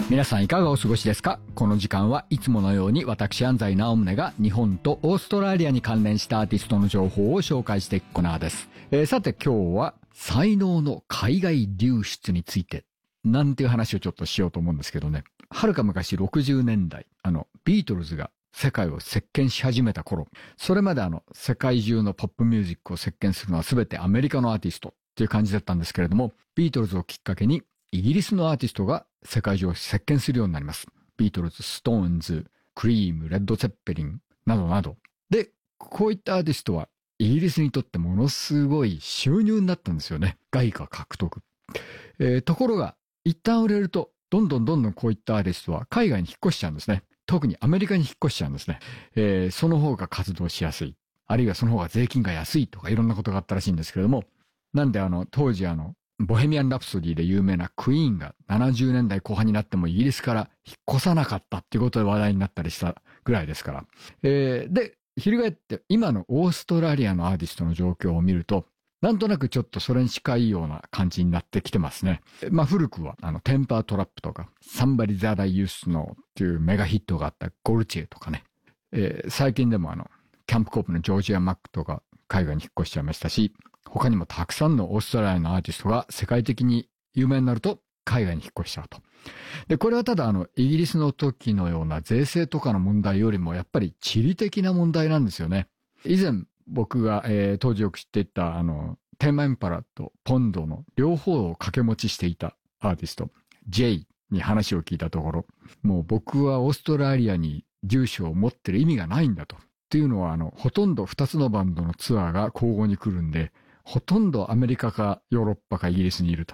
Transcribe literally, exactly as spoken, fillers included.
皆さんいかがお過ごしですか？この時間はいつものように私安西直宗が日本とオーストラリアに関連したアーティストの情報を紹介していくコーナーです。えー、さて今日は才能の海外流出についてなんていう話をちょっとしようと思うんですけどね。はるか昔ろくじゅうねんだい、あのビートルズが世界を席巻し始めた頃、それまであの世界中のポップミュージックを席巻するのは全てアメリカのアーティストっていう感じだったんですけれども、ビートルズをきっかけにイギリスのアーティストが世界中を席巻するようになります。ビートルズ、ストーンズ、クリーム、レッド・ツェッペリンなどなど。で、こういったアーティストはイギリスにとってものすごい収入になったんですよね。外貨獲得。えー、ところが、一旦売れると、どんどんどんどんこういったアーティストは海外に引っ越しちゃうんですね。特にアメリカに引っ越しちゃうんですね。えー、その方が活動しやすい。あるいはその方が税金が安いとかいろんなことがあったらしいんですけれども、なんであの、当時あの、ボヘミアン・ラプソディで有名なクイーンがななじゅうねんだいこう半になってもイギリスから引っ越さなかったっていうことで話題になったりしたぐらいですから。えー、で、翻って今のオーストラリアのアーティストの状況を見ると、なんとなくちょっとそれに近いような感じになってきてますね。まあ古くはあのテンパートラップとか、Somebody That I Used to Knowっていうメガヒットがあったゴルチェとかね。えー、最近でもあの、キャンプコープのジョージア・マックとか海外に引っ越しちゃいましたし、他にもたくさんのオーストラリアのアーティストが世界的に有名になると海外に引っ越しちゃうと。で、これはただあの、イギリスの時のような税制とかの問題よりもやっぱり地理的な問題なんですよね。以前僕が、えー、当時よく知っていたあの、テーマエンパラとポンドの両方を掛け持ちしていたアーティスト、J に話を聞いたところ、もう僕はオーストラリアに住所を持ってる意味がないんだと。っていうのはあの、ほとんどふたつのバンドのツアーが交互に来るんで、ほとんどアメリカかヨーロッパかイギリスにいると。